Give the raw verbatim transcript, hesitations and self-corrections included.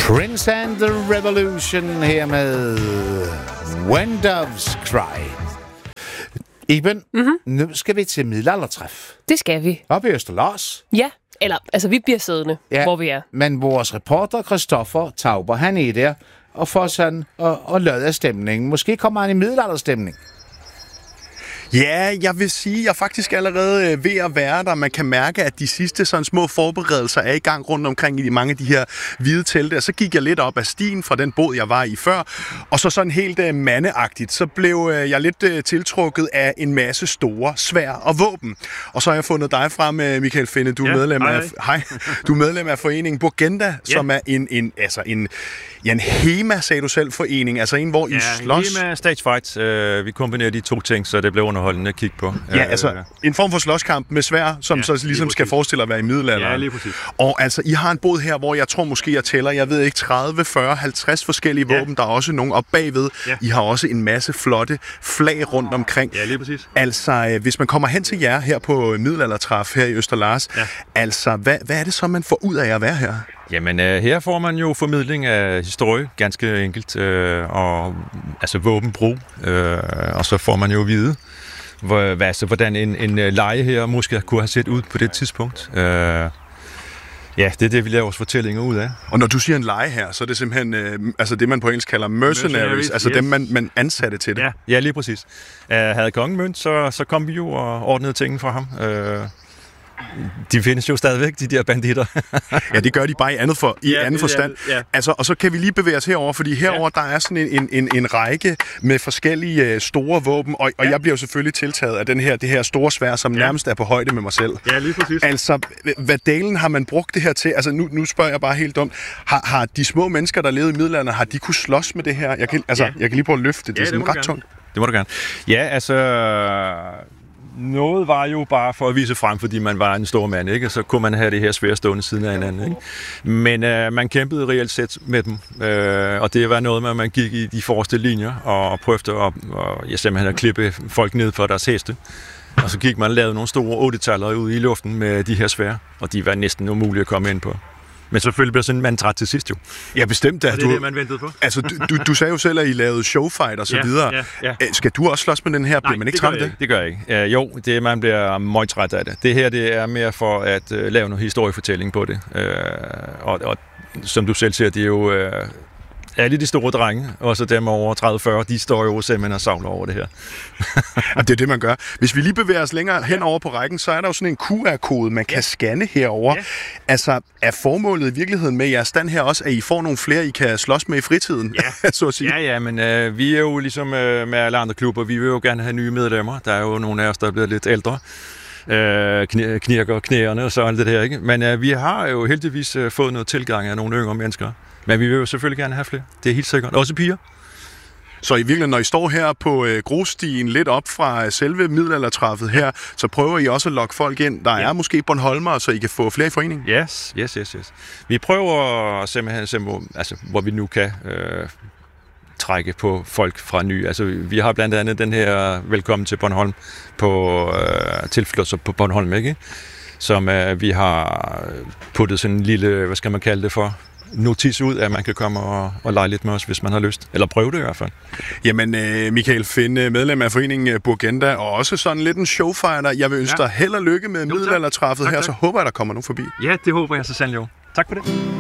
Prince and the Revolution her med When Doves Cry. Iben, mm-hmm. nu skal vi til middelaldertræf. Det skal vi. Op i Østerlars. Ja, eller altså vi bliver siddende, ja, hvor vi er. Men vores reporter Christoffer Tauber, han er der og får sådan og, og lød af stemningen. Måske kommer han i middelalderstemning. Ja, jeg vil sige, at jeg er faktisk allerede ved at være der. Man kan mærke, at de sidste sådan små forberedelser er i gang rundt omkring i de mange af de her hvide telte. Og så gik jeg lidt op ad stien fra den båd, jeg var i før. Og så sådan helt uh, mandeagtigt, så blev uh, jeg lidt uh, tiltrukket af en masse store sværd og våben. Og så har jeg fundet dig frem, uh, Michael Finde. Du er, ja, medlem af, hej, du er medlem af foreningen Burgenda, ja, som er en, en, altså en, ja, en HEMA, sagde du selv, forening. Altså en, hvor I ja, slås. HEMA Stage Fight. Uh, vi kombinerer de to ting, så det blev underholdende at kigge på. Ja, altså en form for slåskamp med sværd, som ja, så ligesom skal forestille at være i middelalderen. Ja, lige præcis. Og altså, I har en båd her, hvor jeg tror måske, jeg tæller, jeg ved ikke, tredive, fyrre, halvtreds forskellige ja. våben. Der er også nogle op bagved. Ja. I har også en masse flotte flag rundt omkring. Ja, lige præcis. Altså, hvis man kommer hen til jer her på middelaldertræf her i Østerlars, ja. altså, hvad, hvad er det så, man får ud af at være her? Jamen, øh, her får man jo formidling af historie, ganske enkelt, øh, og altså våbenbrug, øh, og så får man jo at vide, hvor, hvad, altså, hvordan en, en leje her måske kunne have set ud på det tidspunkt. Øh, ja, det er det, vi laver vores fortællinger ud af. Og når du siger en leje her, så er det simpelthen øh, altså det, man på engelsk kalder mercenaries, mercenaries altså yes. dem, man, man ansatte til det. Ja, ja, lige præcis. Uh, havde kongen mønt, så, så kom vi jo og ordnede tingene for ham. Uh, De findes jo stadigvæk, de der banditter. Ja, det gør de bare i andet for, i ja, anden forstand. Ja. Altså, og så kan vi lige bevæge os herover, fordi herover ja. der er sådan en, en, en række med forskellige uh, store våben, og, og ja. jeg bliver jo selvfølgelig tiltaget af den her, det her store sværd, som ja. nærmest er på højde med mig selv. Ja, lige præcis. Altså, hvad delen har man brugt det her til? Altså, nu, nu spørger jeg bare helt dumt. Har, har de små mennesker, der levede i middelalderen, har de kunne slås med det her? Jeg kan, altså, ja. jeg kan lige prøve at løfte det. Det er ja, sådan det ret tungt. Det må du gerne. Ja, altså... Noget var jo bare for at vise frem, fordi man var en stor mand, ikke? Så kunne man have det her svære stående siden af hinanden, ikke? Men øh, man kæmpede reelt set med dem, øh, og det var noget med, at man gik i de forreste linjer og prøvede at, og, ja, simpelthen at klippe folk ned fra deres heste. Og så gik man og lavede nogle store otte-taller ude i luften med de her sværd, og de var næsten umulige at komme ind på. Men selvfølgelig blev sådan en mandtræt til sidst jo. Ja, bestemt. Og det er du, det, man ventede på. Altså, du, du, du sagde jo selv, at I lavede showfight og så ja, videre. Ja, ja. Skal du også slås med den her? Bliver Nej, man ikke det træt af det? Det gør jeg ikke. Uh, jo, det, man bliver meget træt af det. Det her, det er mere for at uh, lave noget historiefortælling på det. Uh, og, og som du selv siger, det er jo... Uh, alle de store drenge, og så dem over tredive fyrre, de står jo simpelthen og savler over det her. Og det er det, man gør. Hvis vi lige bevæger os længere hen over på rækken, så er der jo sådan en Q R-kode, man kan ja. scanne herover. Ja. Altså, er formålet i virkeligheden med jeres stand her også, at I får nogle flere, I kan slås med i fritiden? Ja, så at sige? ja, ja, men øh, vi er jo ligesom øh, med alle andre klubber, vi vil jo gerne have nye medlemmer. Der er jo nogle af os, der er blevet lidt ældre. Øh, kn- knirker knæerne og så alt det der, ikke? Men øh, vi har jo heldigvis øh, fået noget tilgang af nogle yngre mennesker. Men vi vil jo selvfølgelig gerne have flere. Det er helt sikkert. Også piger. Så i virkeligheden, når I står her på øh, grusstien lidt op fra selve middelaldertræffet her, så prøver I også at lokke folk ind. Der ja. er måske Bornholmer, så I kan få flere i foreningen? Yes, yes, yes, yes. Vi prøver simpelthen, simpelthen altså, hvor vi nu kan øh, trække på folk fra ny. Altså, vi har blandt andet den her Velkommen til Bornholm på øh, tilflyttelser på Bornholm, ikke? Som øh, vi har puttet sådan en lille, hvad skal man kalde det for, notis ud, at man kan komme og, og lege lidt med os, hvis man har lyst. Eller prøve det i hvert fald. Jamen, øh, Michael Finde, medlem af foreningen Burgenda, og også sådan lidt en showfighter. Jeg vil ønske ja. dig held og lykke med middelaldertræffet her, tak. Så håber jeg, der kommer nogen forbi. Ja, det håber jeg så sandelig jo. Tak for det.